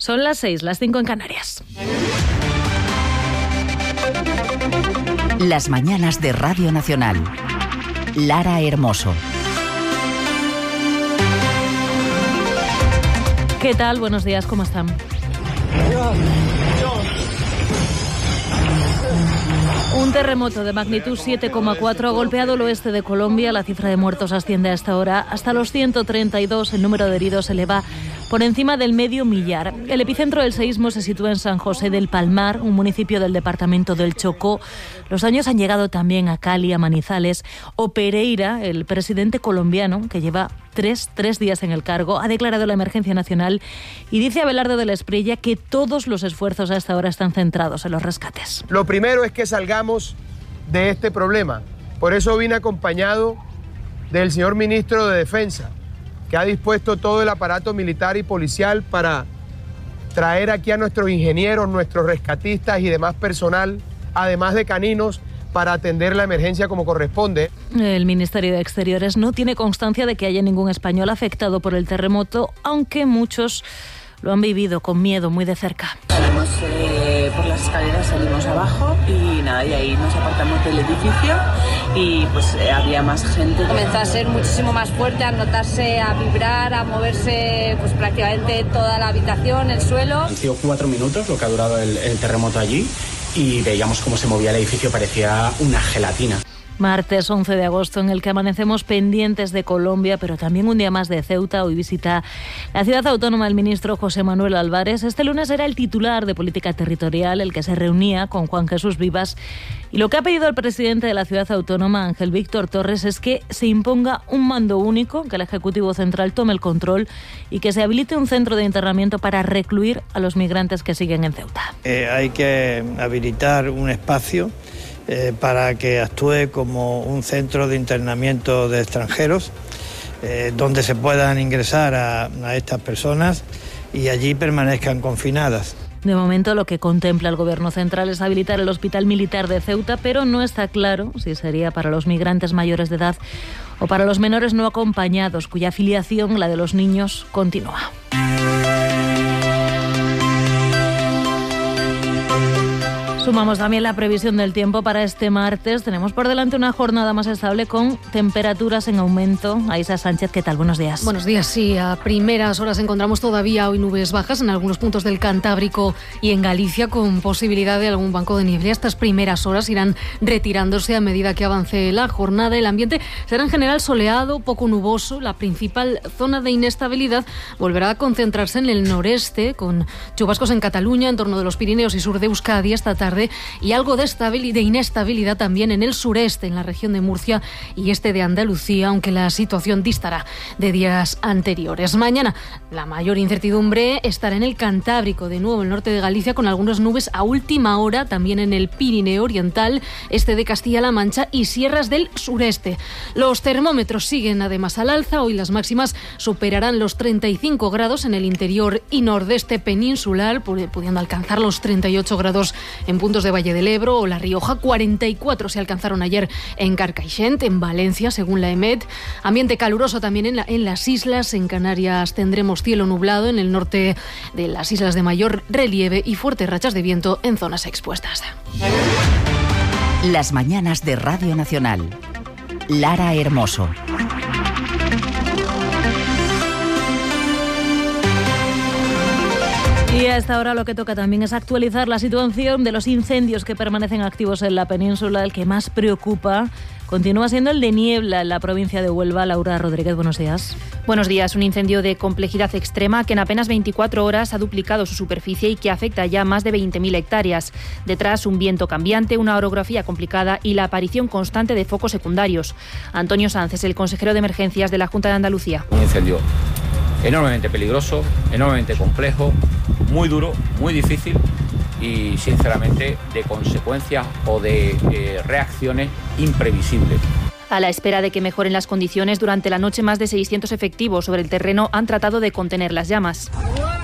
Son las 6, las 5 en Canarias. Las mañanas de Radio Nacional. Lara Hermoso. ¿Qué tal? Buenos días, ¿cómo están? Un terremoto de magnitud 7,4 ha golpeado el oeste de Colombia. La cifra de muertos asciende a esta hora hasta los 132. El número de heridos se eleva por encima del medio millar. El epicentro del seísmo se sitúa en San José del Palmar, un municipio del departamento del Chocó. Los daños han llegado también a Cali, a Manizales. O Pereira, el presidente colombiano, que lleva tres días en el cargo, ha declarado la emergencia nacional y dice Abelardo de la Espriella que todos los esfuerzos a esta hora están centrados en los rescates. Lo primero es que salgamos de este problema. Por eso vine acompañado del señor ministro de Defensa, que ha dispuesto todo el aparato militar y policial para traer aquí a nuestros ingenieros, nuestros rescatistas y demás personal, además de caninos, para atender la emergencia como corresponde. El Ministerio de Exteriores no tiene constancia de que haya ningún español afectado por el terremoto, aunque muchos lo han vivido con miedo muy de cerca. Salimos por las escaleras, salimos abajo y nada, y ahí nos apartamos del edificio y pues había más gente. Comenzó a ser muchísimo más fuerte, a notarse, a vibrar, a moverse pues prácticamente toda la habitación, el suelo. Han sido 4 minutos lo que ha durado el terremoto allí y veíamos cómo se movía el edificio, parecía una gelatina. Martes 11 de agosto, en el que amanecemos pendientes de Colombia, pero también un día más de Ceuta. Hoy visita la ciudad autónoma el ministro José Manuel Álvarez. Este lunes era el titular de Política Territorial, el que se reunía con Juan Jesús Vivas. Y lo que ha pedido el presidente de la ciudad autónoma, Ángel Víctor Torres, es que se imponga un mando único, que el Ejecutivo Central tome el control y que se habilite un centro de internamiento para recluir a los migrantes que siguen en Ceuta. Hay que habilitar un espacio para que actúe como un centro de internamiento de extranjeros, donde se puedan ingresar a estas personas y allí permanezcan confinadas. De momento, lo que contempla el Gobierno central es habilitar el Hospital Militar de Ceuta, pero no está claro si sería para los migrantes mayores de edad o para los menores no acompañados, cuya afiliación, la de los niños, continúa. Sumamos también la previsión del tiempo para este martes. Tenemos por delante una jornada más estable con temperaturas en aumento. Aisa Sánchez, ¿qué tal? Buenos días. Buenos días, sí. A primeras horas encontramos todavía hoy nubes bajas en algunos puntos del Cantábrico y en Galicia, con posibilidad de algún banco de niebla. Estas primeras horas irán retirándose a medida que avance la jornada. El ambiente será en general soleado, poco nuboso. La principal zona de inestabilidad volverá a concentrarse en el noreste, con chubascos en Cataluña, en torno de los Pirineos y sur de Euskadi esta tarde, y algo de inestabilidad también en el sureste, en la región de Murcia y este de Andalucía, aunque la situación distará de días anteriores. Mañana la mayor incertidumbre estará en el Cantábrico, de nuevo el norte de Galicia, con algunas nubes a última hora, también en el Pirineo Oriental, este de Castilla-La Mancha y sierras del sureste. Los termómetros siguen además al alza. Hoy las máximas superarán los 35 grados en el interior y nordeste peninsular, pudiendo alcanzar los 38 grados en puntos de Valle del Ebro o La Rioja. 44 se alcanzaron ayer en Carcaixent, en Valencia, según la EMET. Ambiente caluroso también en las islas. En Canarias tendremos cielo nublado en el norte de las islas de mayor relieve y fuertes rachas de viento en zonas expuestas. Las mañanas de Radio Nacional. Lara Hermoso. Y a esta hora lo que toca también es actualizar la situación de los incendios que permanecen activos en la península. El que más preocupa continúa siendo el de Niebla, en la provincia de Huelva. Laura Rodríguez, buenos días. Buenos días. Un incendio de complejidad extrema que en apenas 24 horas ha duplicado su superficie y que afecta ya más de 20.000 hectáreas. Detrás, un viento cambiante, una orografía complicada y la aparición constante de focos secundarios. Antonio Sanz es el consejero de Emergencias de la Junta de Andalucía. Un incendio enormemente peligroso, enormemente complejo, muy duro, muy difícil y, sinceramente, de consecuencias o de reacciones imprevisibles. A la espera de que mejoren las condiciones, durante la noche más de 600 efectivos sobre el terreno han tratado de contener las llamas.